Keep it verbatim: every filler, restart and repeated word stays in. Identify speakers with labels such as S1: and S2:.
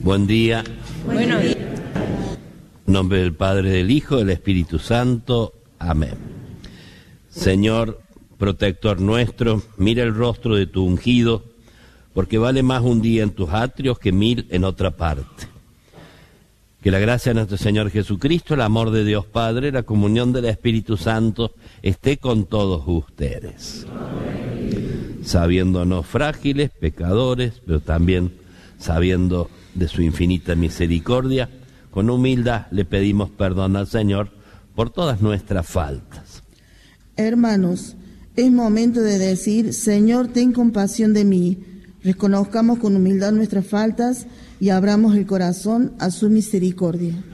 S1: Buen día.
S2: Buenos días.
S1: En nombre del Padre, del Hijo, del Espíritu Santo. Amén. Señor, protector nuestro, mira el rostro de tu ungido, porque vale más un día en tus atrios que mil en otra parte. Que la gracia de nuestro Señor Jesucristo, el amor de Dios Padre, la comunión del Espíritu Santo esté con todos ustedes. Amén. Sabiéndonos frágiles, pecadores, pero también sabiendo de su infinita misericordia, con humildad le pedimos perdón al Señor por todas nuestras faltas.
S3: Hermanos, es momento de decir: Señor, ten compasión de mí. Reconozcamos con humildad nuestras faltas y abramos el corazón a su misericordia.